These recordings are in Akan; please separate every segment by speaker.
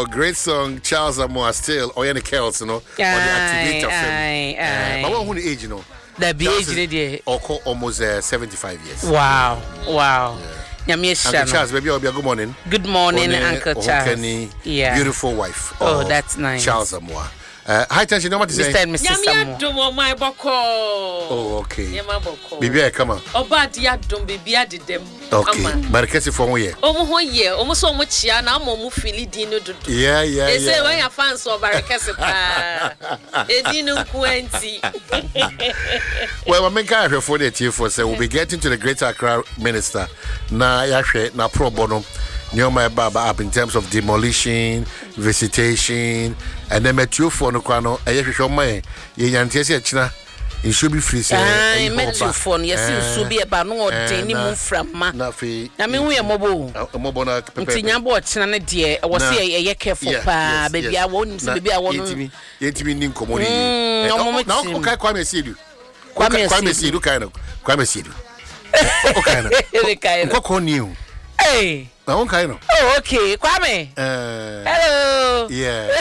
Speaker 1: Well, great song, Charles Amoa still, or any Kells, you know, or the Activator film. But what age, you know?
Speaker 2: The age,
Speaker 1: almost 75 years.
Speaker 2: Wow.
Speaker 1: Uncle Charles, baby, good morning.
Speaker 2: Good morning, Uncle Charles.
Speaker 1: Yeah. Beautiful wife.
Speaker 2: Oh, that's nice.
Speaker 1: Charles Amoa. High tension, you know what to say?
Speaker 2: Mr.
Speaker 3: Samuel. My boko.
Speaker 1: Oh, okay.
Speaker 3: Yama boko.
Speaker 1: Baby, come on.
Speaker 3: Oba dia dum baby adi dem.
Speaker 1: Okay. Marikesi for 1 year.
Speaker 3: Omo year. Omo so omo chia na omo fili di no dudu.
Speaker 1: Yeah.
Speaker 3: They say when your fans of Marikesi pa. Edinu kwenti.
Speaker 1: Well, I can't afford it here for say we'll be getting to the Greater Accra Minister. Na yahwe na pro bono. Nyoma baba up in terms of demolition, visitation, and then met you for no crano. I have shown my yantiesi china. It should be free.
Speaker 2: I met you for yes, it should be about no any move from ma. I mean, we are mobile.
Speaker 1: Mobile.
Speaker 2: Tinyambo china dear. I was here a careful pa, baby. I won't baby. I won't
Speaker 1: yet me in commodity. No, okay, come see you. Come see you, kind of. Come see you. Okay, what on you?
Speaker 2: Hey.
Speaker 1: Oh,
Speaker 2: okay. Kwame. Hello.
Speaker 1: Yeah.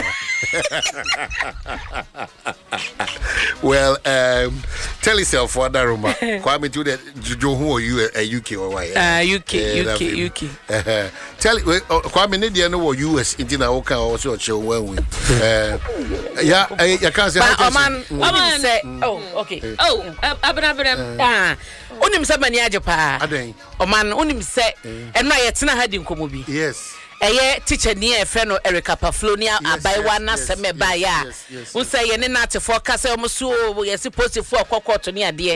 Speaker 1: Well, tell yourself what that room. Kwame, do that. Who are you? UK or why?
Speaker 2: UK.
Speaker 1: Tell Kwame, need you know US in the Oka also show when we. Yeah, I can't say.
Speaker 2: Oman say. Oh, okay. Oh, abram. Onim say mani ajepa.
Speaker 1: Aden.
Speaker 2: Oman onim say. And na yetina hadi nkomo bi.
Speaker 1: Yes.
Speaker 2: Teacher ni efe no Erica Paflonia abaiwa na seme ba ya. Un say ye ne na te forecast omo so ye supposed for court ni ade.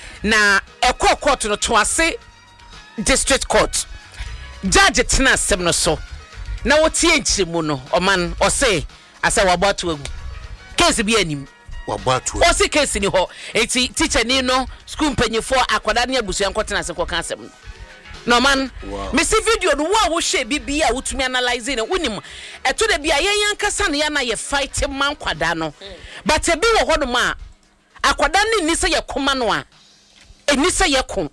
Speaker 2: Na court no to ase district court. Judge tina asem no so. Na wotie nchirimu no oman o say asa wabatu agu. Case bi anim.
Speaker 1: Wabatu.
Speaker 2: O say case ni ho. Enti teacher ni no school mpanyifo akwada na abusu yankotena ase koka asem. No man, Missy video no wo share bibia wutumi analyze ne wonim eto da bia yen kasa ne ya na ye fight man kwada no but e bi wo hodo ma akwada ne ni se ye koma no a eni se ye ko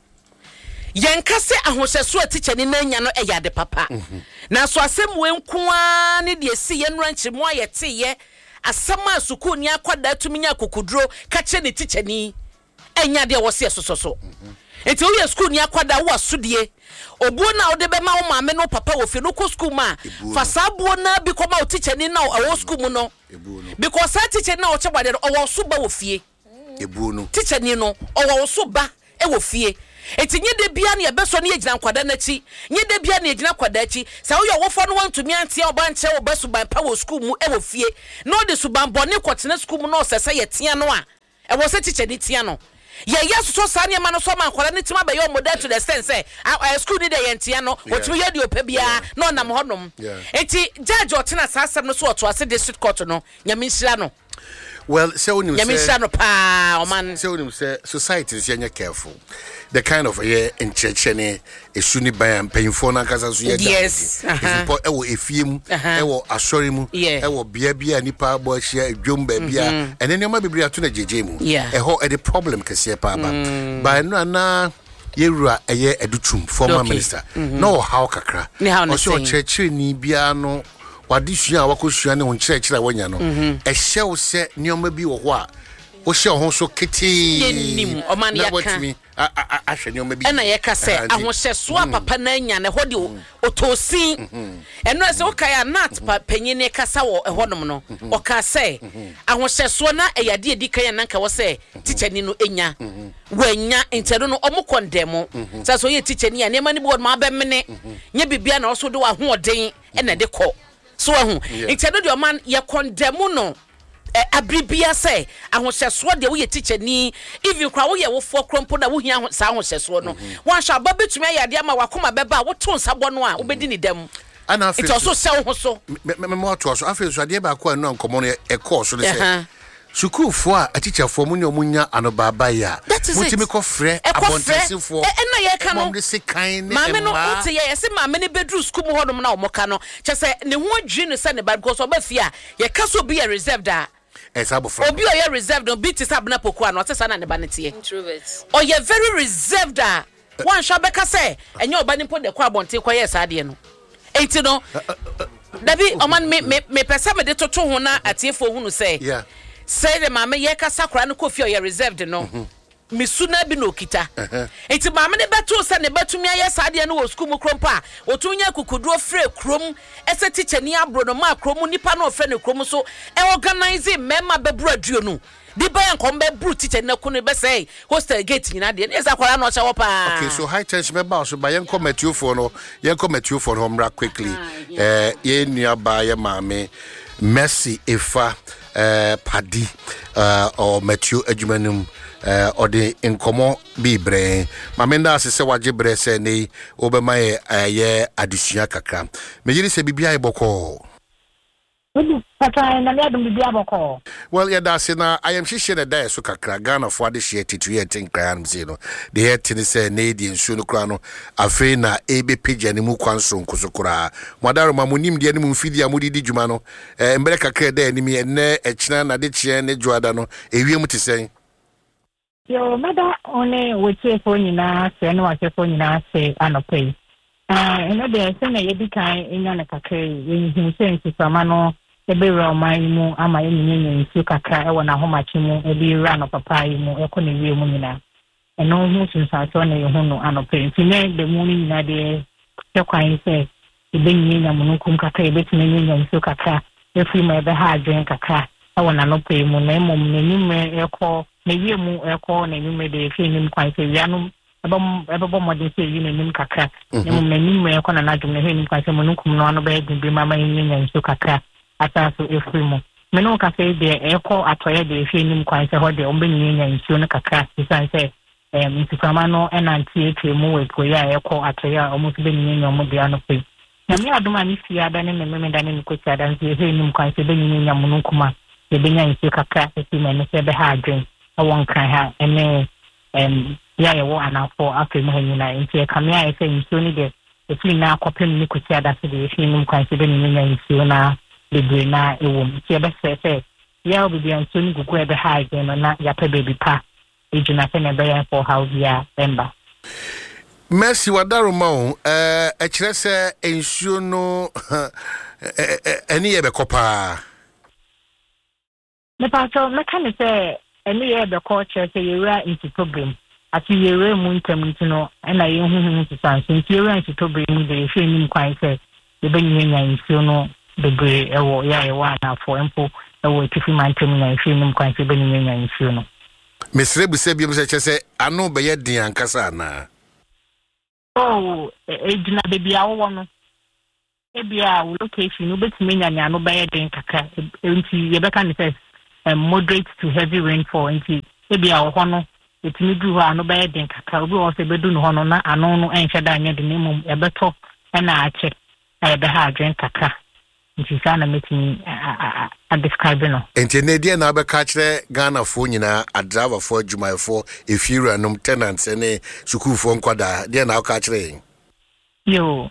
Speaker 2: yen kase ahohyeso atiche ne nanya no e yade papa na so asem we nkoa ne de si ye nranchi mo ayete ye asama asuku ni akwada atumi nya kokudro ka che ne tiche ni enya de wo se sososo enti wo ye school ni akwada wo asodie obuo na ode be ma wo maame no papa wo fi no ko school ma fa sabuo na bi ko ma o teacher ni na wo school mu no because that teacher na o chebade o wo so ba wo fie
Speaker 1: ebuo no
Speaker 2: teacher ni no o wo so ba e wo fie enti nye de bia na ye beso na ye gina kwada na chi nye de bia na ye gina kwada chi sa wo yo wo fo no want to me antie oba nche wo beso ban pa wo school mu e wo fie no de suban bone kwotene school mu no sese ye tia no a e wo se teacher ni tia no yes so sane ma no so man kwala ne tima be yo model to the sense say school ni de yentia no wotumi ye de opabia no nam honom enti judge otena sasem no so oto ase district court no nyamishira no
Speaker 1: well so when you say
Speaker 2: nyamishira no pa o man
Speaker 1: so when you say society is yen careful the kind of in church ne esuni ban payinfo na kasa so ye
Speaker 2: yes
Speaker 1: e wo efiem e wo asori mu e wo bia nipa bo hia edwom ba bia ene ne ma bibiri ato na jeje mu e ho e the problem kase pa ba by no na yewura eye edutum former minister no how kakra o so church ni bia no wadisua wakosua ne won church wanya no e hyew se nioma bi wo ho a o hye ho so kete
Speaker 2: yenim o man yaka
Speaker 1: ahwe nioma bi
Speaker 2: na yaka se ahohyeso papa na anya ne hode otosin eno se o kaya nat panyine kasa wo ehodom no o ka se ahohyeso na eyade edikan na nka wo se teacher ni no enya wanya intero no omo condemn sa so ye teacher ni ya ne mani board ma ba mene nya bibia na so de wa hoden na de ko so ahu intero de o man ye condemn no abribia say ahohyeso de wo ye teacher ni even kwa wo ye wo fo krompo na wo hia sa ahohyeso no wan sha ba betumi ayade ama wakoma beba wo to nsabo no a wo bedi ni dem ana afi it also sell ho so
Speaker 1: me mo to so afi so ade ba ko no nkomo no e course no say Suku for a teacher for Munya Munya and Babaya. That is it. Free, abontensi for
Speaker 2: na ye ka no
Speaker 1: de se kind
Speaker 2: mama no ute ye se mama ne bedru school mu hodom na omoka no che se ne ho adwi ne se ne ba because obafia ye ka so be a reserved a
Speaker 1: esabo from
Speaker 2: obi o ye reserved no beat sab na poku an o te sa na ne ba ne tie
Speaker 3: introvert
Speaker 2: o ye very reserved a wan sha beka se enye oba ne po de kwa abonten kwa ye sa de no enti no Dabi oman me pesa me de toto ho na atiefo hunu say.
Speaker 1: Yeah.
Speaker 2: Say the mama ye kasa kra no kofi o ye reserved no. Misuna bi no kita. Enti mama ne beto se ne betumi aye sade no wo school mu krompa. Otunya kukuduo frɛ krom ese teacher ni abro no ma krom nipa no frɛ ne krom so e organize mema bebru aduo no. Di bayan kombe bru teacher na kunu be say hostel gate nyina de ne zakwara no chewo pa.
Speaker 1: Okay, so high tension me ba so bayan committee for no homra quickly. Ye nua ba ye maame Mercy Efa Padi or Matthew Adjumanum or the incomo be brain. Mamenda se waje bre se ne obema ye adusua kakra. Mejiri se bibia iboko. Well, yeah, that's na I am shishing a day so kakra Ghana for the share to yet in Cran Zeno. The head to say Nadian Sunocrano, Afrena, AB Pigeon, Muquanson, Kosokura, Madara Mamunim, the enemy Fidia Mudi Jumano, and Breka Crede enemy, and ne a China, Dichi, and Joadano, a Vium to say.
Speaker 4: Your mother only would say for you now, say no, I say for you now, say, and pay. And there is a kind in Yanaka, when he says to Samano. Ebe ra oman mu ama enyenye nsu kakra e wona homachi mu ebi ra no papa yi mu e kone wie mu nyina eno hu sunsa so na ye hu no anope ntine de mu ni nyina de kwan se ebe nyenya mununkum kakra ebe tine nyenya nsu kakra efi ma ebe ha adwen kakra e wona no pe mu na emom na nyume ekọ na wie mu ekọ na nyume de efi nim kwan se wianum ebe bo modern se yi na nim kakra emom na nyume ekọ na nadum na he nim kwan se mununkum no ano be bi mama nyenya nsu kakra ataso efrimu meno ka say de eko atoye de efi nim kwan se ho de ombenyinya nsuo no kakra sisan se ntifama no enantie twemu we poya eko atoye omuso benyinya omo de anope na me adoma ni fi ada ne me da ne ko tia dan se efi nim kwan se benyinya mununkuma de benya nsuo kakra efi me se be ha adwen awon kan ha ene ya ye wo anafo afemu hanyina ntie kamia efe nsuo ni de efi na akopem ni ko tia da se de efi nim kwan se benyinya nsuo na the na ewom ti ebe se ya obi anso ni gugu ebe ha again na ya pe baby pa ejuna se na be ya for how dia emba
Speaker 1: Mercy wadaroma o kire se ensuo no eni ye be kopa
Speaker 4: me pa so me kan se eni ye be culture se yera into problem ati yera mu ntam ntino na ye huhu ntisanso nti yera into problem de hwe nim kwan se ye be nyenya ensuo no bebre ewo ya ewa na for empo ewo tifi mantem na hwe nim kwan se be nyenya ensuo no
Speaker 1: mesre bu se bi se chese anu be ye din ankasa na
Speaker 4: oh ejina bebi awo no ebia wo location no betime nyanya anu be ye din kaka enti ye be kan say moderate to heavy rainfall enti ebia wo no etimi du ho anu be ye din kaka obi wo se bedu no ho no na anu no enhwe da anya de nemum ebeto na ache ebe ha adwen kaka nti sana meeting a describe no
Speaker 1: enti ne dia na be ka kire Ghana fo nyina a driver for Jumai for efiru anum tenants ene sukuu fo nkwada dia na ka kire
Speaker 4: yo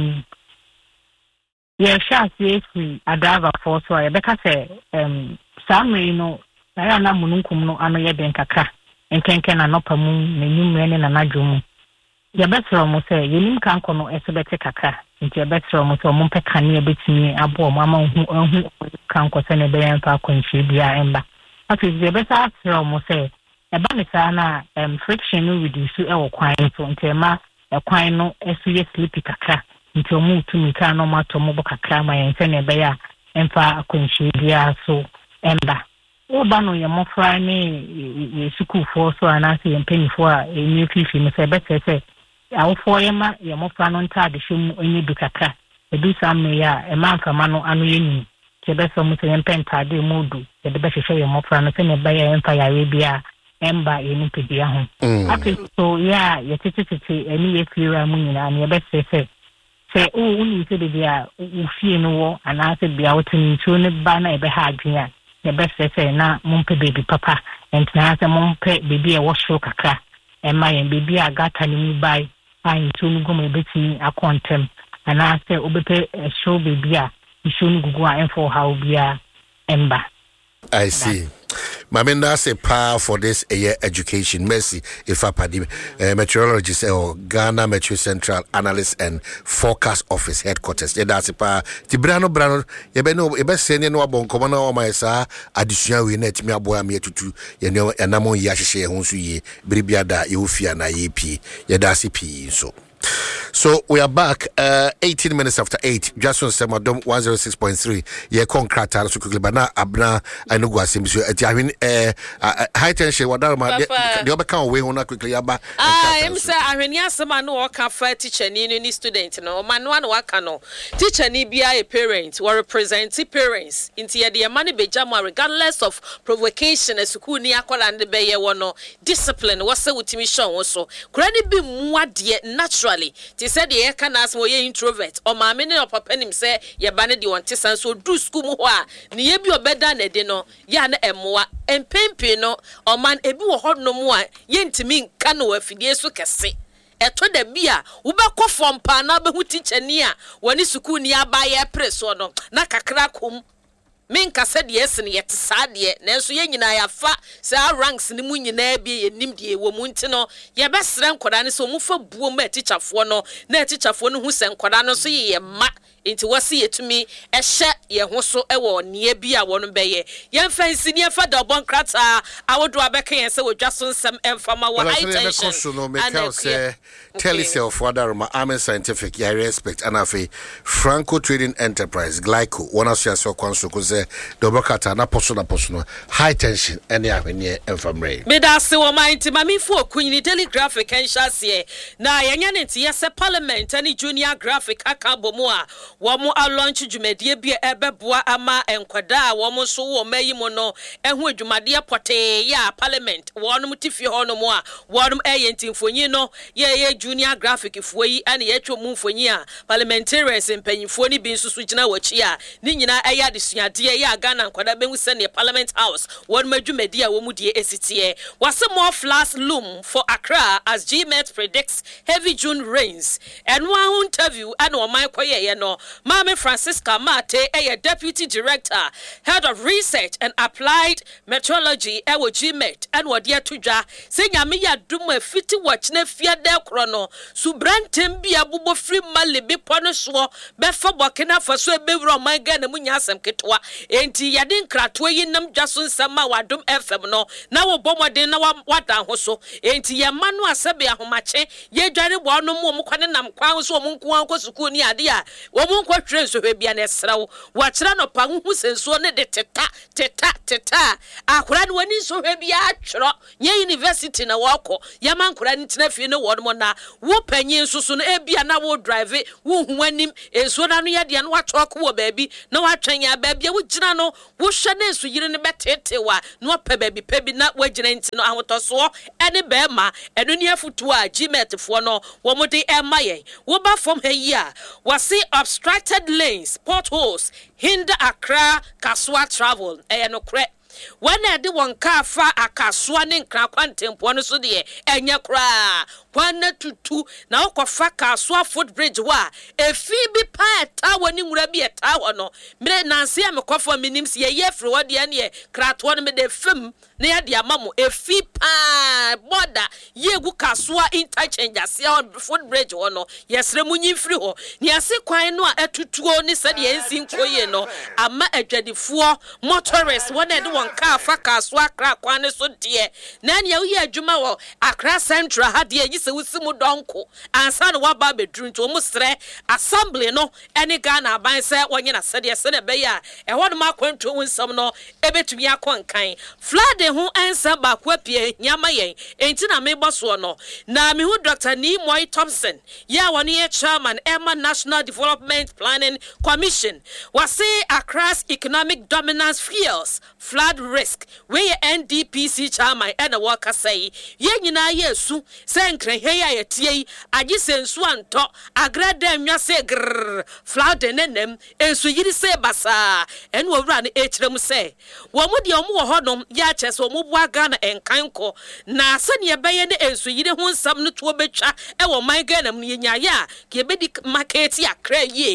Speaker 4: yeah sha see a driver for so e be ka say samre no na mununkum no ano ye den kakra enkenken na nopamu na nyumre ne na nadwum ya betro mo say yenim kan kono esebete kakra nti betro mo so mo peka ne betimi abo mo ama hu kan ko se ne be yan pa konchi bia emba ati je beta betro mo say e ba me sa na friction no reduce e wo kwan so nti ma e kwan no esu ye sleepy kakra nti o mu tumi ka no ma to mo bo kakra ma yen se ne be ya empa konchi bia so emba o ba no ye mo fra ne school for so anase ye penifo a eni fifi me se beta se awofo yema ye mo fra no nta de hwem onye bi kakra edu samme ya e man fama no anu ye ni ke be so mo se ye penta de modu ye de be hwehwe ye mo fra no se ne ba ya empa ya we bia emba ye ni pedia ho ati so ya ye tititi eni ye fiira mu nyina ne be se o uni se de bia u fie no wo anase bia wotini chu ne ba na e be ha adwea ye be se na mo mpe baby papa entina se mo mpe baby e wo show kakra emma ye baby agata ni mu bai ai tunu goma beti akontem ana se obepe show baby a show gugu a enfo how bia emba
Speaker 1: I see Mamenda say power for this year education. Mercy if I meteorologist or Ghana Metro Central Analyst and Forecast Office headquarters. Yeah, that's a pa. Tibrano Brano, ebe senior no abon komana o my sa additional we net me aboa me tutu ye no enamo ya hye ho so ye bribia da ye ofia na ye pi ye da CP so we are back 18 minutes after 8 just on Semadom 106.3 ye concrete so quickly bana abna anugo asim so high tension wadarma the obeka we hona quickly aba
Speaker 3: em say ahweni asema no waka fa teacher ni student no manwa no waka no teacher ni bia a parent or represent parents into ye de mani bejama regardless of provocation esukuu ni akola nde be ye wono discipline wose wutimi shon so kura ni bi mu ade naturally ti said ye kana as wo ye introvert o ma me ne o papa nim say ye ba ne de won tesan so do school mu ho a ne ye bi obeda na de no ya na emoa empempe no o man ebi wo ho no mu a ye ntimi nka no afidie so kese eto da bia wo be kɔ fom pa na be hu teacher ni a woni school ni aba ye preso no na kakra kom minka said yes ne yet sad ye nanso ye nyina ya fa sa ranks ni mu nyina bi ye nim de wo mu nti no ye be sere nkoda ne so mu fa buo ma teacherfo no na teacherfo no hu se nkoda no so ye ma inti wasi yetumi ehye ye ho so ewo ne bi a wono be ye ye fancy ne fa da bon krata awodo abeka ye se wodwa so nsem emfama wo high tension
Speaker 1: and tell yourself what are Amen Scientific I respect and afi Franco Trading Enterprise Glyco one of your so konso ko se do krata na poso high tension ene ahwenye emfamre
Speaker 3: me da se wo mind mami fu okunyi daily graphic en shase na yenya ne tie se parliament ani junior graphic aka bomu a womo a launch dwumadie bia ebeboa ama enkwada a womo so wo mayi mo no ehu dwumadie pote ya parliament wonom tifie ho no mo a wonom eyentimfonyi no ye junior graphic fuyi ane ye twom mfonyi a parliamentarians empanyifo ni bi nsusu gina wachi a ni nyina eya desuade ya Ghana enkwada behu se ne parliament house wonom adwumadie a womu die esitie wase more floods loom for Accra as GMET predicts heavy June rains and one interview ane o man koye ye no Mame Francisca Mate, a deputy director, head of research and applied meteorology, ewo GMET, and wadia tuja, saying Yamiya Duma fiti watch ne fear del chrono, Subrantim be a bubo free mali be punished, before wakina for so be my gun and munyasam kitwa, ain't yadin kratwe yinam jasun sama wadum FM no, now bomba dinner watan hoso, ain't ya manu asabia homache, ye jari wano mukwanam kwan so munkuan kosukuni adia, kwa trenso bia na esrawo wachira no pa hu senso ne de teta akura ne wani so bia atwro nya university na wako yama nkura ne tina fie ne wodmo na wo panyin susu no ebia na wo drive wo hu anim enso na no yade na watwa ko wo baabi na watwen ya baabi wo gina no wo hwe na enso yire ne betetewa na opa baabi pebi na wagina nti no ahotoso ene beema eno ne afutu a GMET fo no wo mode emaye wo ba from here wasi obstructed lanes, potholes, hinder Accra, Kaswa travel. No correct. When I do one car far a Kaswa in Kraquantim, one so dear, and ya cry. 1 to 2 now kwa Kaswa footbridge wa a Phoebe pa tower ni murabi a tower no. Me Nancy am a coffee minims ye for what the anye crat one me de film near the amamo a fee pa border ye gu Kaswa interchange as your footbridge or no. Yes, Remuni free ho. Nia se kwan no a tutuo ni said ye nsin koye no. Ama adwadifoɔ motorists one and one car fa Kaswa crack one so dear. Nan ya uye adwuma wo Accra Central had ye se wusimu donko ansa no waba bedru nto mu sre assembly no ene Ghana ban se wonye na sede sede be ya e hono makwanto wunsam no ebetumi akonkan flood ho ansa ba kwapie nyama yen enti na meboso no na me hu Dr. Nimoy Thompson ya woni e chairman Emma National Development Planning Commission wase across economic dominance fears flood risk we NDPC chairman ena waka say ye nyina yesu senkre heya yetie agi sensu anto agrada nwa se grrr flood nenem ensu yiri se basa en wo wura ne echirem se wo mu de omu wo hodom ya chese omu bua Ghana enkanko na se ne beye ne ensu yiri ho nsam no to betwa e wo man Ghana mu nya ya ke bedi market Accra ye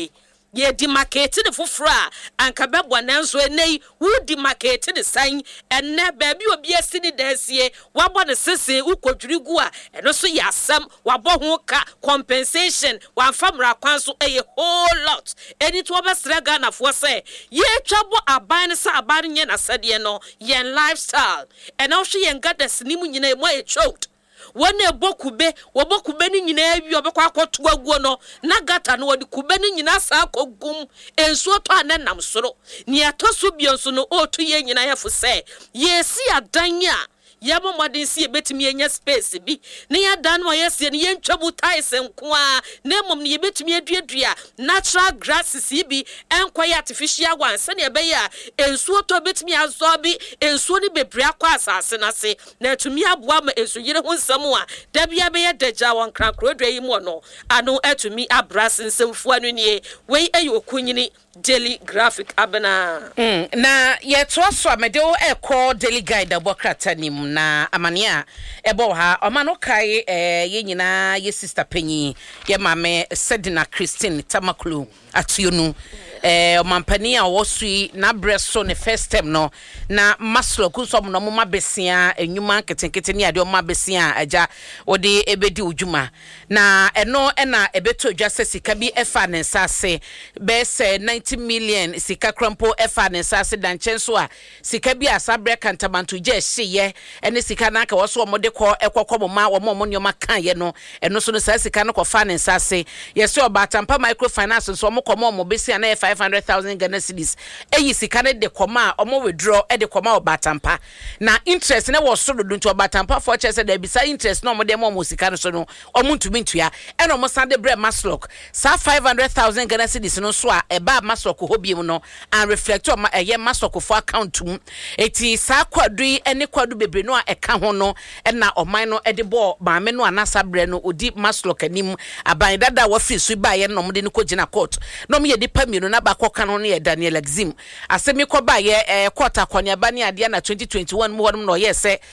Speaker 3: ye demarcate the fufra anka bebwa nanso enei wo demarcate the sign enne baabi obi asini dansie wabɔ ne sese ukodwiri gu a eno so yasam wabɔ ho ka compensation wamfamra kwan so eye whole lot eni to obesra Ghana fo say ye twabo aban sa aban nye na sade no yen lifestyle eno hwe yen gadas ni mu nyina mo e choked wone bokube wobokube ni nyina awi obekwa akoto aguo no na gata no wodi kube ni nyina sa akogum ensuo to anenam soro ni atoso bionso no otu ye nyina yefo se yesi adan a yabo modern si ebetimi enya space bi ne ya dan mo yesi ne yentwabu ties nko a na mom ne yebetimi aduadua natural grasses bi enkoye artificial ones ne ebeya ensuo to betimi azobi ensuo ni bebre akwa asase na se na etumi aboa ma esuyire ho nsam a da bia be daja won krankrodwa yi mo no ano etumi abras nsemfu anu nie wei ayo kunyini Daily Graphic abena
Speaker 2: na yeto so amedo ekọ Daily Guide abokrata nim na amania ebo ha omano kai ye nyina ye sister penyi ye mame Sedina Christine Tamakulu atuonu omampani a wosui na breso ne first time no na maslo kunso no mo mabesia enwuma ketenkete ne ade o mabesia aja ode ebedi ujuma na eno na ebeto adwa sika bi efa ne nsase be se 90 million sika krampo efa ne nsase dan chenso a sika bi asabre kantamanto je hye ene sika na ka woso mo de ko ekokọ ma wo mo nyoma kan ye no eno so no sika no ko fa ne nsase yeso obatampa microfinance so mo komo mo besia na 500,000 Ghana cedis eyi sika ne de koma omo withdraw e de koma obatampa na interest ne wo so do nto obatampa for chese da bisa interest no mo de mo sika no so no omo ntumi ntua e no mo sande bre maslok sa 500,000 Ghana cedis no so a e ba maslok hobiem no and reflect on eye maslok for account mu eti sa kwadu ene kwadu bebre no a e ka ho no e na oman no e de bo maame no anasa bre no odi maslok anim aban dada wa fi su ba ye no mo de ko gina court no me ye de pamiro na ba koka no ne Daniel Exim asemi ko ba ye court akonya ba ne ade na 2021 mu hodum no ye se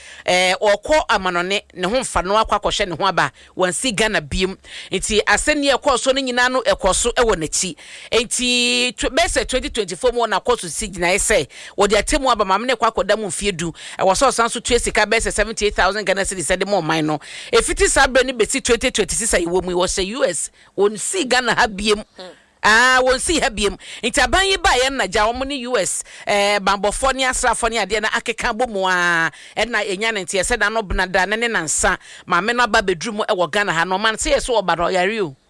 Speaker 2: okọ amanone ne ho mfa no akwakohye ne ho aba wansi Ghana biem enti aseni ekoso no nyina no ekoso ewo nachi enti bese 2024 mu na court si gina ese wodi atemu aba mamne kwakoda mu mfiedu ewo so sanso tue sika bese 78,000 Ghana cedis de mo man no efiti sabre ni besi 2026 ayewo mu wo se US won si Ghana ha biem won si habiem nti aban yi ba ye na ja wo ni US bambofo ni asrafo ni ade na akeka bomu a na enya ne nti ye se da no bnada ne nansa ma me no aba bedrum e wo Ghana ha no man se ye so obaro yare o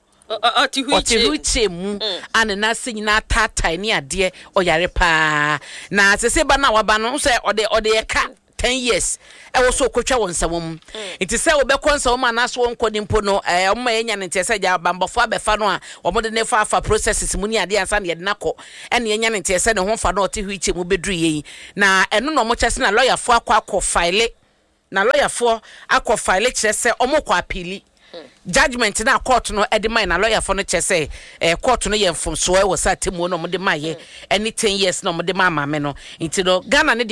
Speaker 2: oti mu ane na se nyina tatai ni ade o yare pa na se ba na waba no se ode ye ka 10 years e wo so kwotwa won samom enti se wo be konsa wo ma na so won kodimpo no o ma enya ne ntese ja bambofo abefa no a wo mo de ne fa processes mu ni ade ansa ne na ko ene enya ne ntese ne ho fa no ote hwiche mu bedru yi na eno no mo kyese na lawyer fo akọ file na lawyer fo akọ file kyese o mo ko apili judgment na court no edi man na lawyer for no kyese court no ye mfomso e wo sa temu no mo de maye any 10 years no mo de ma me no enti no Ghana ne de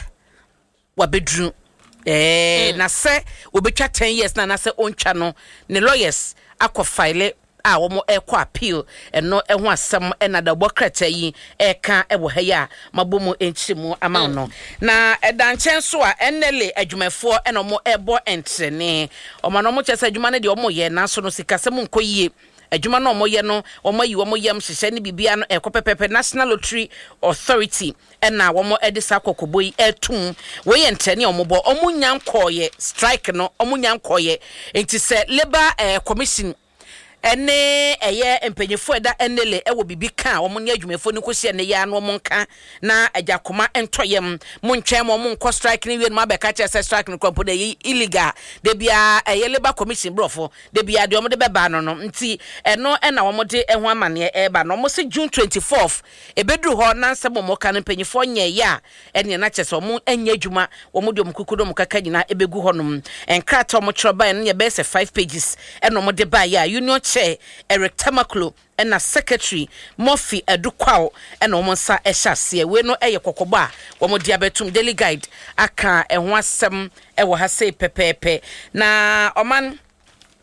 Speaker 2: wabedru na se obetwa 10 years na se ontwa no ne lawyers akọ file a wo mo ekọ appeal eno ho asem na da bokrata yi eka ewo ha ya mabomu enchimu ama no na edanchen so a enele adwumafo eno mo ebo entrene o ma no mo chese adwuma ne de o mo ye na so no sikasem nkoyie adwuma no mo ye no o mo yi o mo yam hyehyɛ ne bibia no ekopepepe National Lottery Authority na wo mo edisa kokoboyi etum we ye ntene o mo bo o mo nyankoye strike no o mo nyankoye enti se Labour Commission ene eye empenyefo da enele ewo bibi ka wo ne adwumefo ni kosie ne ya no mo nka na ajakoma entoyem mo ntwen mo nko strike ni wienu abeka che strike ni kwampo de illegal de bia eye Labour Commission brofo de bia de o mo de beba no no nti eno na wo mo de eho amane eba no mo se June 24th ebedru ho na nsem mo ka empenyefo nye ya ene na che so mo anya adwuma wo mo de mo kukudo mo kaka nyina ebegu ho no enkrata mo chroba ne ye be se 5 pages eno mo de ba ya union Eric Tamaklo na secretary Murphy Edukwao na omonsa ehyasie we no eye kokoba wo mo dia betum Daily Guide aka eho asem e wo ha sei pepepe na oman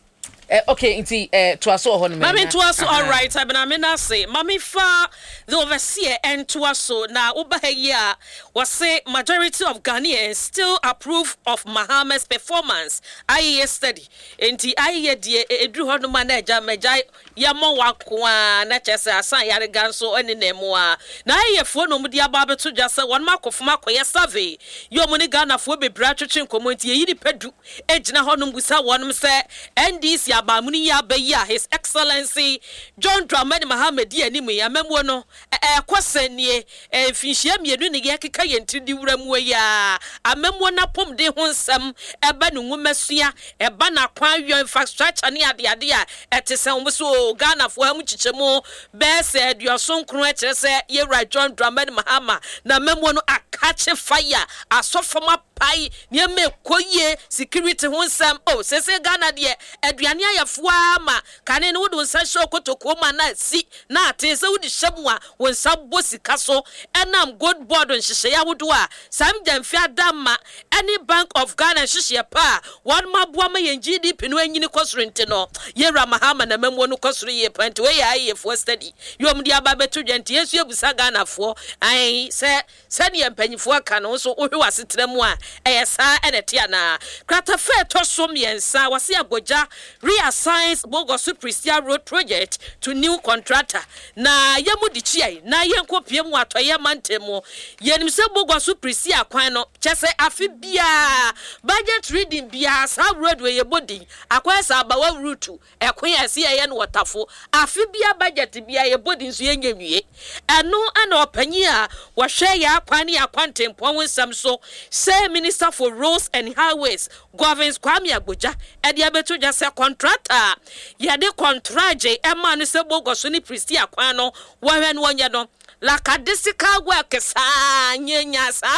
Speaker 2: Okay, inti to aso ho no.
Speaker 3: Mami to aso all right. I mean say mami fa the overseer and to aso na oba here was say majority of Ghanaians still approve of Mahama's performance. I study inti I die edru ho no manager meja yamo wakwa na chese asan yare ganso eni nemu a na ye fo no mudi aba beto just one mark of makoye survey yo moni Ghana fo bebra twetwe nkomonti ye yiri pedu ejina ho no busa wonum se NDC aba muni ya be ya His Excellency John Dramani Mahama di animu ya memwo no kwasenie finhia mienu ne ye keka ye ntidi wuramu ya amemwo na pom de ho nsam eba ne nwumasua eba na kwan yo infrastructure ne ade a etese so Ghana fo amu chichemu be se aduaso nkro a kire se ye John Dramani Mahama na memwo no akache fire asofoma pai ne me koye security ho nsam sese Ghana de aduane ayafoa ma kane ne wodo nsa hye okotoko ma na si na atese wodi hyemu a wonsa bosika so enam good board nhihye ya wodo a sam jamfi adama any Bank of Ghana nhihye pa one maboa ma yen GDP no anyini kosrente no Yera Mahama na memwo no kosro ye pant we ya ye for study yom di aba beto dwante yesu ebusa Ghana fo ai se ne empanyifo aka no so ohwe wasetremu a eyesa enete ana krata fe to so miensa wase agoja reassigns Bogosu Prestia Road project to new contractor na yemu di chiai na yenkopie mu atoye mantemu yenim se Bogosu Prestia kwan no chese afi bia budget reading bia sa road we yebodi akwasa abawa route ekwan ase ye no watafo afi bia budget bia yebodi nso yenyewie eno ana opanyi a wahwe ya akwan ya kwantempo wonsam so say Minister for Roads and Highways Governs Kwame Agbodza ede abeto jase contractor ye de contract ema no se Bogosu ni Prestia kwan no wahwe no onye no lakadisical work sa nyenya sa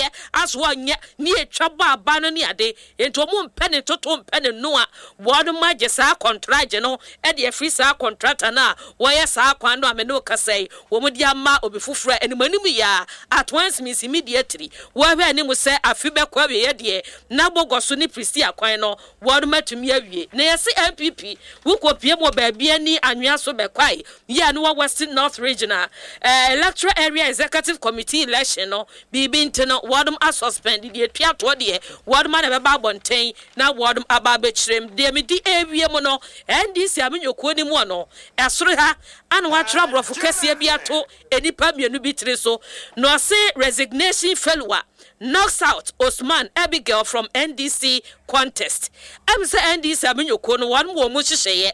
Speaker 3: aso nye ni etwaba aba no ni ade ento mu mpene toto mpene no a wodo maje sa contract no e de free sa contractor na wo ye sa kwan no amene o kasai wo mu dia ma obifufura animanim ya at once means immediately wo hwe anim se afi be kwa we ye de na Bogosu ni Prestia kwan no wodo matumi awie na ye se MPP wo kopie mo ba bia ni anwea so be kwai ye no Western North Regional Electoral Area Executive Committee election no bibi nteno wadum a suspend the piato de wadum na be babonten na wadum aba be kirem de me di ewie mu no NDC amenyokuo ni mu no esoro ha anu wa tra brofo kase biato enipa mienu bi tire so no say resignation failure knocks out Osman Abigail from NDC contest am say NDC amenyokuo no wan mo mu hyehyeye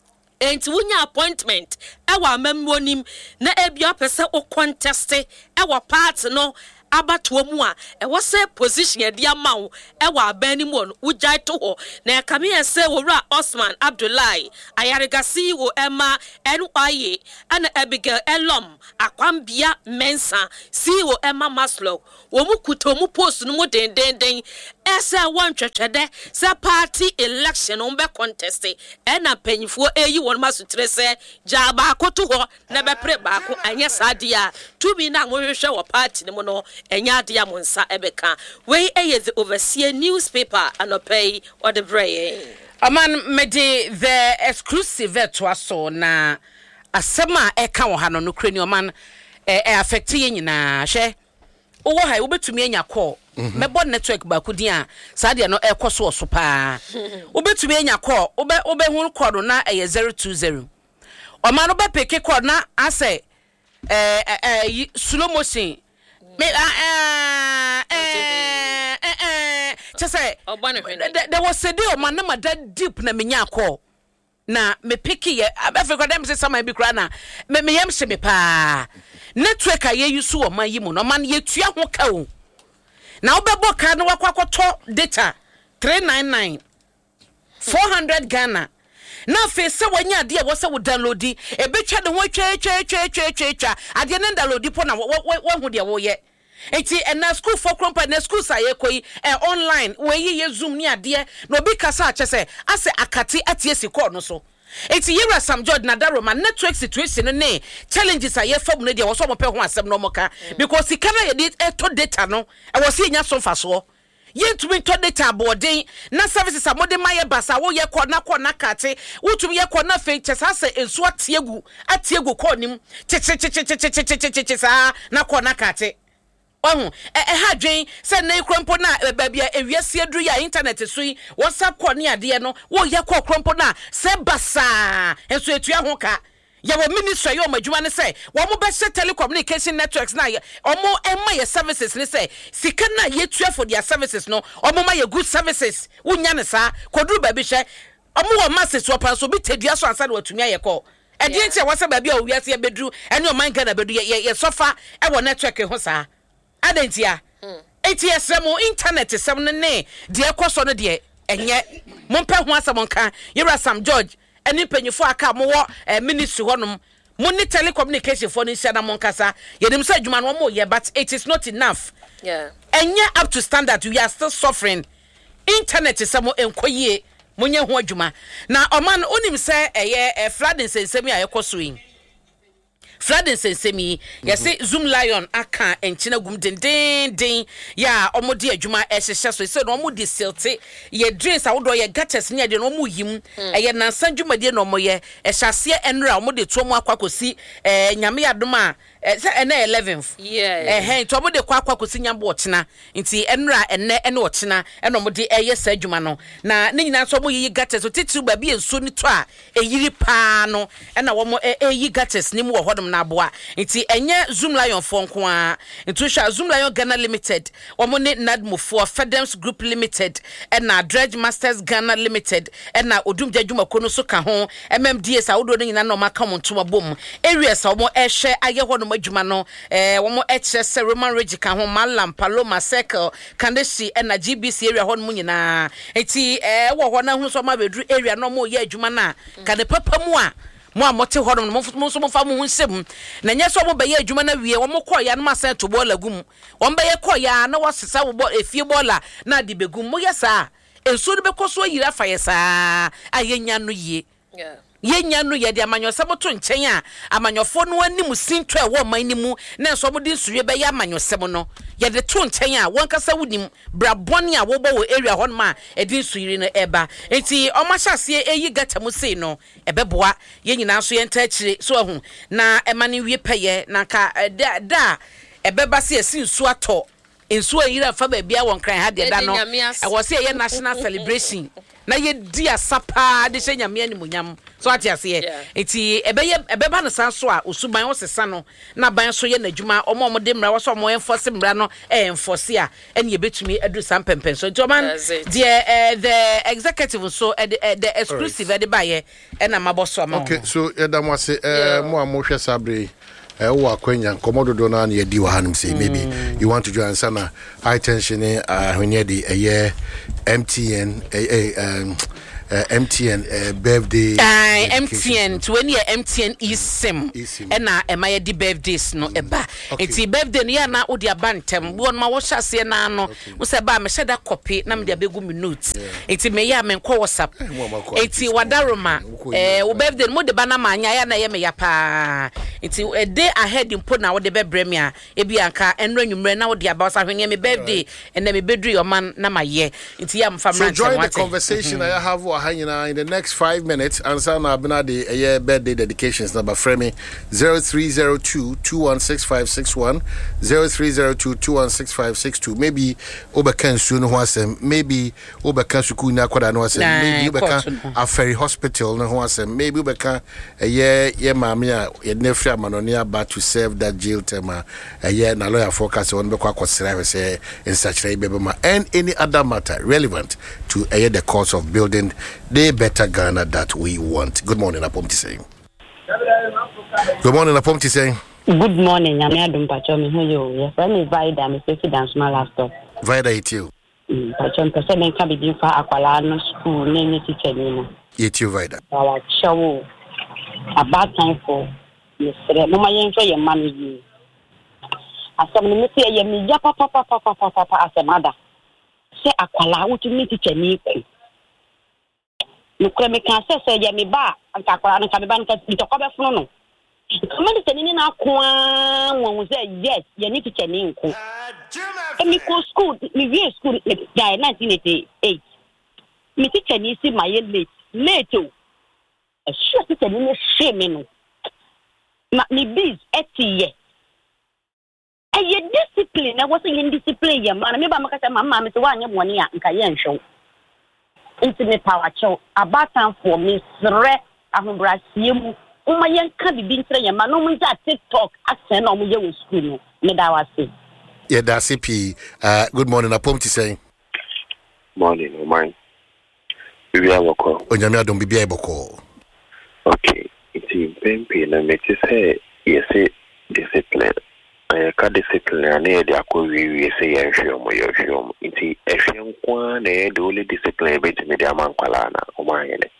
Speaker 3: enti wunya appointment ewa memmonim na ebia pese o contest ewa part no abato mu a ewo se position e dia mawo ewa abani mu no ujai to ho na kame ese wora Osman Abdullahi ayaregasi wo Emma NYA ana Abigail Elom akwambia Mensa si wo Emma Maslow wo mu kuto mu post no mu den ese won twetwede se party election on be contest ena panyifo eyi won masutre se ja ba akoto ho na be pre ba ko anya sadia to bi na wohwehwe wo party ne mu no enya ade amonsa ebeka we eye the overseer newspaper anopay or the bray
Speaker 2: aman mede the exclusive to aso na asema eka wo ha no krani oman affect ye nyina hwe owo ha obetumi anya call mebo network ba kudia sadia no ekoso oso pa obetumi anya call obe hu call na 020 oman no be pick call na ase slow motion me just say there was a deal man na that deep na menya call na me pick ye Africa dem say some be kra na me yam hye me pa network aye yusu o man yi mu no man ye tua ho ka o na obebo ka no wakwakoto data 399 400 Ghana na fe se wanya ade wo se wo download e betwa de ho twa ade na download po na wo hu de wo ye enti na school for crumpa na school saye koi online we ye zoom ni ade na obi kasa ache se ase akati atie sikọ no so enti Yera Sam George na Daroma network situation ne challenges aye fam no de wo so mo pe ho asem no mo ka because sikana ye to data no e wo se nya so fa so yentumi to data boarding na services amode maye basa wo ye kona kate wotumi ye kona fe chesase enso atiegu konim che sa na kona kate oh ha dwen se na ikrompo na babia ewiase aduru ya internet so yi WhatsApp kone ade no wo ye krompo na se basa enso etua ho ka yawo ministry yo madwuma ne say wo mo be telecommunication networks na omo emma ye services ne say sika na ye tua for their services no omo ma ye good services wunya ne sa koduru ba bi hwe omo wo masses wo pa so bi tedua so ansa na watumi aye call e di ntia wo se ba bi o wiase beduru ene o man Ghana bedu ye sofa e wo network ho sa adentia ATS mo internet sem ne de ekoso no de enye mo mpe ho asem nka yira Sam George eni penyifo aka mo wo ministry honom mo ni telecommunication for ni shada mo nkasa yenim say adwuma no mo ye but it is not enough enye up to standard we are still suffering internet is mo enkoyie mo nya ho adwuma na oman onim say flooding sensemi ayekoso yi flooding sensemi yesi Zoom Lion aka enchina gum den ya omodi adwuma ehhehye so se no omodi silte ye drinks awodo ye gutters ne de no omuyim eye nansan dwumade no moye ehhase enra omodi to mo akwakosi nyame yadoma se ene 11th to omodi akwakosi nyambo ochina nti enra ene ochina ene omodi eye sa adwuma no na ne nyina so omoyi gutters so titiri ba bi enso ni to a eyiri pa no ena wo mo eyi gutters ni mu wo hodom na boa nti enye Zoom Lion fonko a nti hwa Zoom Lion Ghana Limited womo ne Nadmofo Fedems Group Limited ena Dredge Masters Ghana Limited ena Odumja Dwumako no so ka ho MMDS awodo no nyina no maka mo ntoma bom areas womo ehwe aye ho no madwuma no womo ehwe se Roman Regi ka ho Malam Paloma Circle Kandeshi ena GBC area ho no nyina nti wo ho na hu so ma bedru area no mo ye adwuma na ka ne papa mu a mo amote hodom mo so mo fa mo hunsem na nya so mo be ye adwuma na wie wo mo koya no masen to bola gum wo be ye koya na wo sesa wo efie bola na de begum mo yesa enso de be koso yira fa yesa ayenya no ye yenya no ye de amanyosem to nchen a amanyofo no anim sinto e wo man nimu na enso mo de nsuye be ye amanyosem no ye de to nchen a won kasa wunim brabone a wo bo wo area hon ma e de nsuyire no eba enti o ma hyase eyi gata mu sei no ebeboa ye nyina so ye nta akire so ahu na emane wie peye na ka da ebeba se esi nsu ato ensu ayira fa ba bia won kran ha de da no e wo se ye national celebration na ye dia sapa de hye nyame animunyam so atiase ye enti ebeba no san so a osuban wo sesa no na ban so ye nadwuma omo de mra wo so omo enforce mra no enforce a ene ye betumi adu san pempen so enti oman the executive so the exclusive de baye ena maboso ama
Speaker 1: okay so edam wase mo amhwe sabre wa kwenya komodo na na di wa hanum say maybe you want to join sana high tension when the MTN birthday
Speaker 2: MTN to when your MTN eSIM na emaye di birthdays no eba enti birthday no ya na odi abantem won ma wo hyase na no wo se ba me sheda copy na me de abegu me notes enti me ya me nko WhatsApp enti wadaroma wo birthday mo de bana ma anya ya na ye me ya pa enti a day ahead impo na wo de bebre me a ebi anka enra nwumre na wo de aba sa hwenye me birthday and me bedru your man na ma ye enti ya mfa
Speaker 1: so join the conversation I have in the next 5 minutes answer na bina the birthday dedications number frame 0302216561 0302216562 maybe obekan su no wasem maybe obekan suku na kwada no wasem maybe obekan a ferry hospital no wasem maybe obekan ye maami a ye nefri amanoni about to serve that jail term na lawyer forecast on be kwa kwasira say in such a beba and any other matter relevant to the cause of building the better Ghana that we want. Good morning, Apomti saying. Good morning, Apomti saying.
Speaker 5: Good morning, I'm Adam Pachom. Who you? Your friend is Vida, I'm safety dance my laptop.
Speaker 1: Vida, it's you.
Speaker 5: Pachom, person can be doing for Aqualano school, name teacher.
Speaker 1: It's you, Vida.
Speaker 5: Our show a bad time for yesterday. No, my enjoy your money. As someone may say, you papa as a mother. Say Aquala, what you mean teacher need. No creme can say ya me ba anka kwa anka me ban ka bitokobe funu no Somebody said in our one was said yes, you need to check in. And me go school, me view school 1988. Me teacher ni see my late too. A sure teacher ni shame no. Ma me biz 80 years. And your discipline, I wasn't in discipline, your man. Maybe I'm a mama, Mr. One, your money, and Kayan show. Intimate power show. About time for me, Sre, Ahubrasium. My young can't be being trained, man. No one's at TikTok. I send on your school. Medawa say.
Speaker 1: Yeah, that's it. Good morning. I'm to say.
Speaker 6: Morning, mine. Bibi aboko.
Speaker 1: Onyame adom bibi aboko.
Speaker 6: Okay. It's pempe na meti say yes discipline. Ka discipline na dey akọwi say yehwem. It's ehwem kwa na the only discipline be me dey amankwala na o ma yele.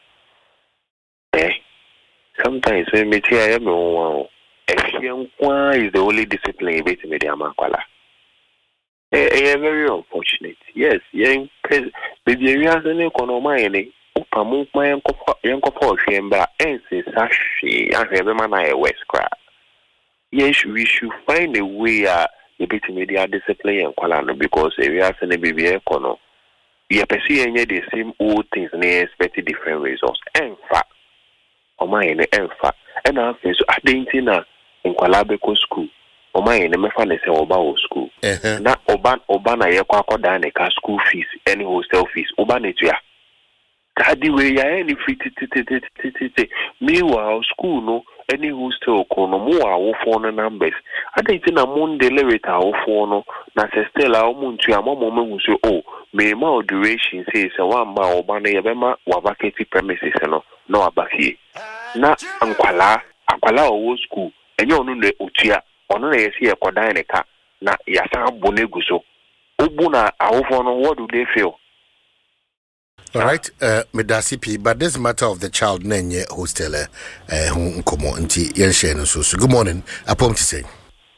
Speaker 6: Sometimes when me say I am ehwem kwa is the only discipline be me dey amankwala. Very unfortunate. Yes, young baby, we are saying economy. Upamu ma yankofa ohwemba ense sashi ahwebe mana e west cra. Yes, we should find a way a bit media discipline and kwala because we are saying baby econo. We are pursuing the same old things and expect different results. En fact, o ma ene en fact. And I feel so adentina in kwala beko school. O ma ene me fa ne se oba o school. Na oba na ye kwa akoda ne ka school fees any hostel fees oba ne tua. Tadi we ya any free meanwhile school no any hostel kono mo a phone numbers ade na Monday later wo phone no na se still a mo ntua mo mehu so oh me ma duration say se one ma oba na ye be ma wa vacate premises no na abafie na ankwala owo school enye onu na otua onu na yesi e kodan ne ka na yasa bonegu so obu na awofo no what do they feel?
Speaker 1: All right, Medasipi, but this matter of the child nenye hostel nkomo nti yen share no so. Good morning. Apom to say.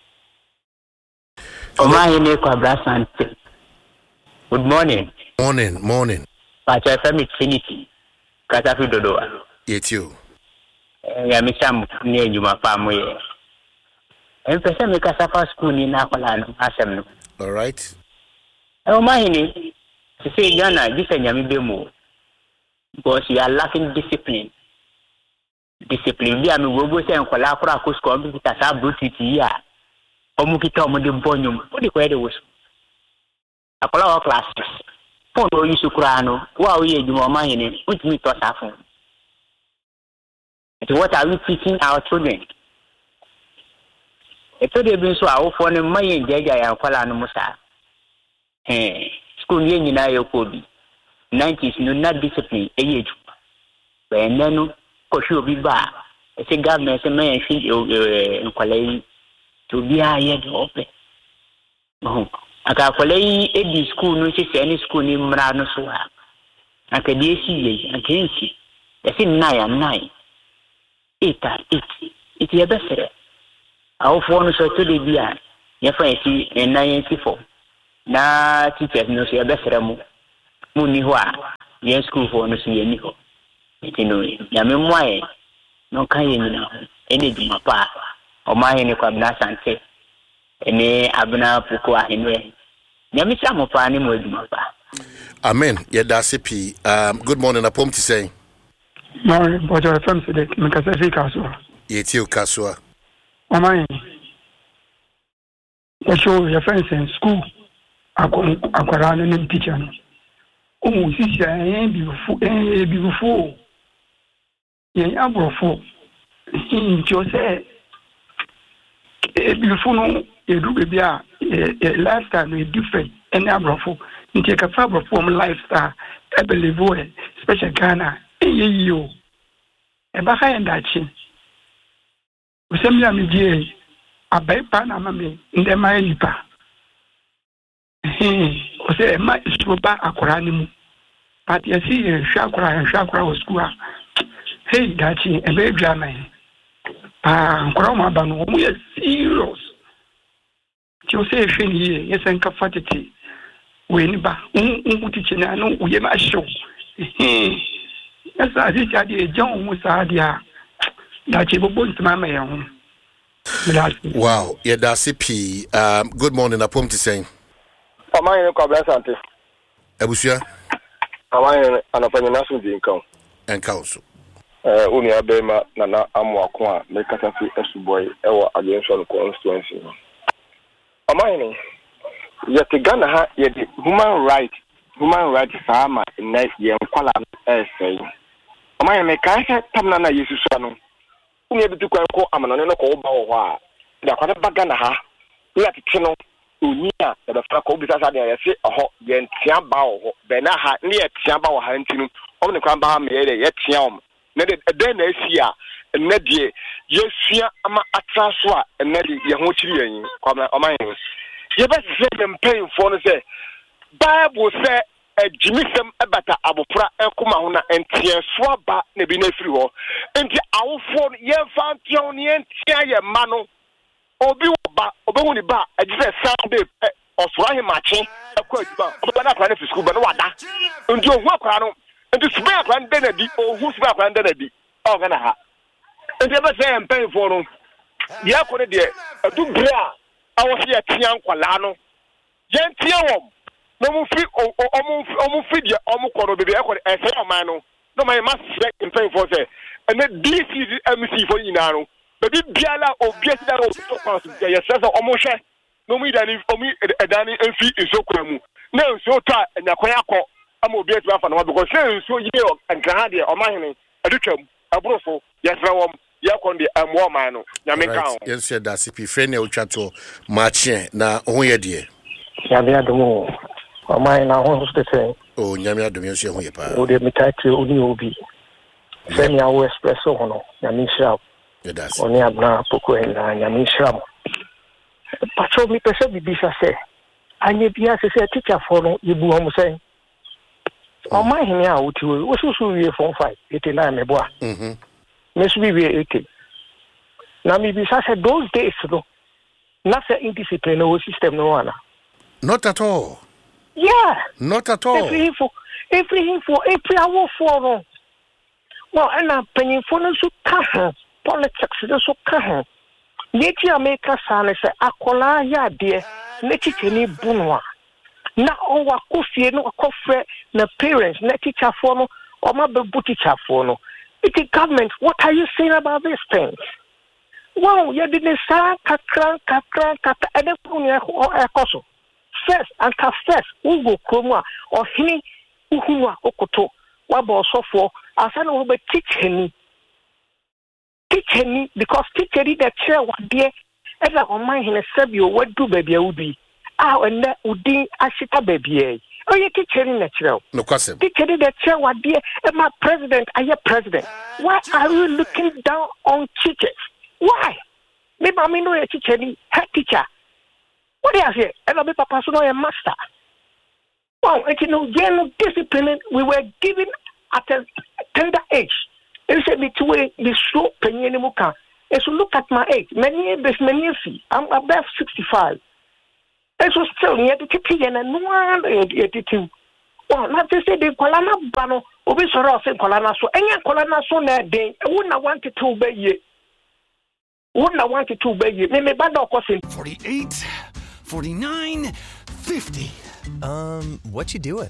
Speaker 7: Omahine kwa brasante. Good morning.
Speaker 1: Morning.
Speaker 7: Pacha FM Trinity. Katafi dodoa.
Speaker 1: Yetio.
Speaker 7: Ya mishamu ni Jumapa moye. Empesa mikasafa school ni nakola no asem no.
Speaker 1: All right.
Speaker 7: Omahine to say Ghana, this is Yami Bemo. Because you are lacking discipline. Discipline. We are going to Kolakura Kusko, Tasa Bruti, Omukita Modibonium. What do you call it? Was a color classes. Pono Yusukrano, while we do more money, which me to suffer. What are we teaching our children? A today been so our phone, my Jaja and Kolano Musa. School yen na yokobi 90s no not discipline age when no koshu bi ba e government say man fit nkwalai to be ahead open aka kwalai edi school no say any school ni mra no so aka die si ye aka nsi e say 9 it ye besere awofo no so to de bia ye fa si 9 na teachers no so yabesere mu ni ho a ye school for no so ye ni ho itino ya me moae no kan ye ni na ene duma pa o ma ye ni kwa bna sante ene abna puko a enwe ya me cha mo pa ni mo duma pa
Speaker 1: amen ye da sepi good morning apom to say
Speaker 8: morning bojo fm se de me ka se fi kaswa
Speaker 1: ye ti o kaswa
Speaker 8: o ma ye o show your friends in school akwara no teacher no o si se beautiful yen abrofo nti say beautiful no edu be bia lifestyle no different any abrofo nti ka fa abrofo lifestyle e believe special Ghana eyeyo e ba ka enda chi o se mi amidie abai pa na mame ndema yipa o say ma isoba akora ni mu but you see shakura o school hey dachi e be dwa man akora ma ba no mo ye serious ti o say hwe ni ye sen ka fatiti we ni ba teach na no we ma show esa si ja de jon mu sa dia dachi bobo ntama ma ye ho
Speaker 1: Wow, yeah, that's CP. Good morning, Apom to saying.
Speaker 9: Am I in a conversation?
Speaker 1: Abusia?
Speaker 9: Am I in an opinion income?
Speaker 1: And council.
Speaker 9: Only a bema, Nana, Amwakwa, make a boy, ever against all constituency. Am I in? Yet the Ghana, yet the human rights farmer in next year, Kuala saying. Am I in a Kaka Tamana Yesusano? Only able to call Amano Koba, the Quadabagana, let it know. Unia the Franco because I say a hot yen Tiambao, Benaha near Tiambao hunting on the Cramba made yet Tiam. Netted a den Asia, and Nedie, yes, Ama Atraswa, and Neddy Yahochi, come on my name. You better say them paying for the say. Bible say a Jimism Abata Abopra and Kumahuna and Tia Swaba Nebinefrio, and the our phone yen found Tionian Tia Mano. Obi ba I just sound or swahili matching a quite but not planning for school but what that and you walk around and to spare plan Denedy or who's back and Denedy oh gonna have and never say I'm paying for them yeah for the day a two bra I was here Tian Qualano Yen Tiam no more free or feed your almost baby I say oh man no my must check in paying for say and then this is MC for you now. But if Biala or Biala or yes, almost no me than if me a Danny and feet is so cramu. No, so tight and a quayako. I'm a bit rough and because so you and Canada or mine, a duchum, a broso, yes, Yakondi, and Warmano, Yamika.
Speaker 1: Yes, said that CP Frenel Chato, Marche, now, oh, yeah, dear.
Speaker 10: Yamia the moon. Or mine, I want to say,
Speaker 1: oh, Yamia the Museum,
Speaker 10: oh, the Mitaki only will be. Send your espresso, Yamisha. Only a blanc poco and Yamisham. Patrol me per se bisa say. I need be as a teacher for you, Buham saying. On my hand out to you, what's also from 589 me boy. Miss we 80. Now, maybe I said those days, though, nothing indiscipline or system no one.
Speaker 1: Not at all.
Speaker 10: Yeah.
Speaker 1: Not at all.
Speaker 10: Every hour for. Well, and I'm paying for no so politics so can nature make us say akola ya de na chicheni bunwa na owa kofie no akofre na parents na teacher for no or ma be teacher for no it is government. What are you saying about these things? Wow, you didn't say kakran and then koso first and first we go kroma or hini uhuwa okoto wa bo so for asana wo be teacheni because teaching the chair what dear ever on my in a sabio what do baby would be and that would be ashita baby. Oh, you teaching natural.
Speaker 1: No question.
Speaker 10: Teaching the chair what dear and my president, I am president. Why are you looking down on teachers? Why? Maybe I mean no teaching head teacher. What do you say? And I'll be papa so a master. Wow, and you know, general discipline we were given at a tender age. It said between the slow penny muka. And so look at my age. Many fee. I'm above 65. And so still near the kitty and no one editing. Well, not to say the Colana Bano, Obisora and Colana so any Colana so that day. I wouldn't want to obey you. Wouldn't want to obey you. Maybe bad or
Speaker 11: 48, 49, 50.
Speaker 12: What you doing?